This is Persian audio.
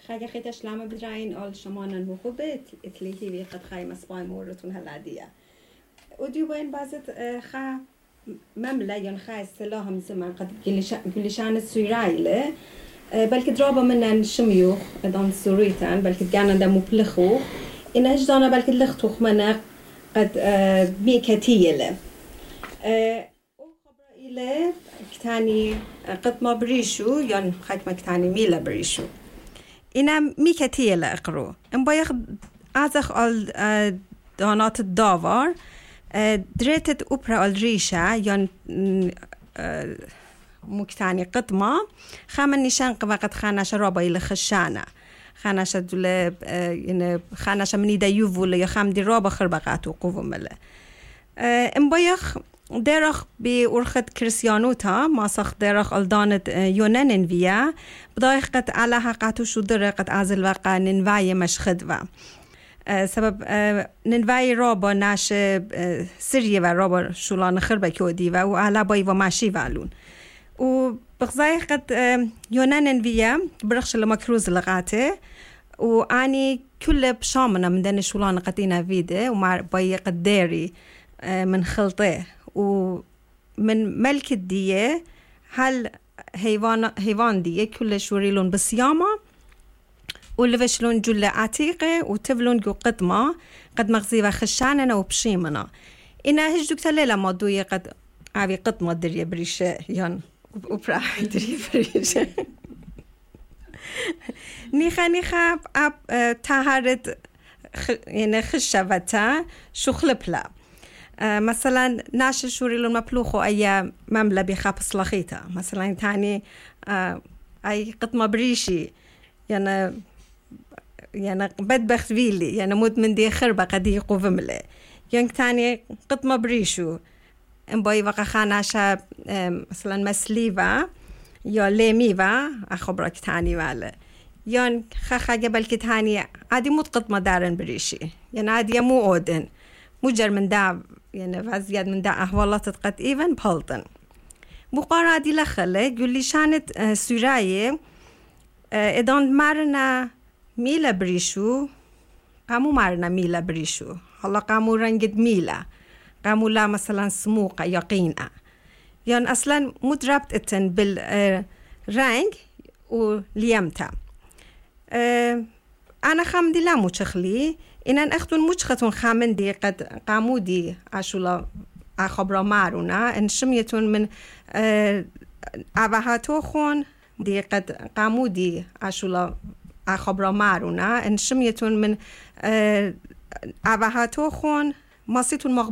خیلی خیتش لامه بدرین آل شما نمخوبت اتلیهی وی قد خای مسبای مورتون هلادیه ودیو باین بازت خا مملة ين خا اصطلاح هم زمان قد قلشان سوريله بلكي درابا من شميوخ دان سوريتان بلكي كان ده مبلخو إن أجدانا بلكي لختوخ منا قد ميكاتيله أو خبر إله كتاني قد ما بريشو ين خاك ما كتاني ميلا بريشو إنا ميكاتيله أقرو إن بايخ أزخ al دانات الداور دريتت أوبرا الريشة ين مكتاني قطمة خامن نشان قد خانش رابا إلى خشانة خانش دول ين خانش مني دا يوفول يا خام دي رابا خربقاتو قوة ملا إمبايخ درخ بأرخد كريستيانوتا ما سخ درخ الدانت يونان فيا بدايخ قد على حقاتو شو درقت أزل وقا ننواي مش خدوة سبب ننوای رابا ناش سریه و رابا شولان خربه کودی و علا بای و ماشی والون و بغزای قد یونان ننویه برخش لمکروز لغاته و آنی کل بشامنا من دن شولان قدینا ویده و مع بای قد داری من خلطه و من ملك دیه هل حیوان دیه کل شوریلون بسیاما ولفشلون جل عتيقة وتفلون جو قدمة قد مغزية خشاننا وبشيمنا إنا هج دكتور ليلة مادوية قد عبي قدمة دريا بريشة يان وبراح دريا بريشة نيخا أب تهارت يعني خشبتا شخل بلا مثلا ناش شوريلون مبلوخو أي مملة بخاب صلاخيتا مثلا تاني أي قدمة بريشي يعني بدبخت فيلي يعني مود من دي خربة قدي قوفمله يعني تاني قطمة بريشو ان باي وقا خاناشا مثلا مسليفا يا ليميفا اخبرك تاني والا يعني خاخا قبل كتاني عادي مود قطمة دارن بريشي يعني عادي مو اودن مو جر من دا يعني فازياد من دا احوالات قد ايفن بولتن بقارا عادي لخله يقول لي شانت سورايه ادان مرنا ميلا بريشو قامو مرنا ميلا بريشو هلا قامو رنجد ميلا قامو لا مثلا سموقة يقينة يعني أصلا مدربت اتن بالرنج وليمتا أنا خامدي لا مشخلي إن أخذون مشختون خامندي قد قامو دي عشولا أخبرا مارونا إن شميتون من أبهاتو خون دي قد قامو دي عشولا أخبرا مارونا إن شميتون من أبهاتو خون ماسيتون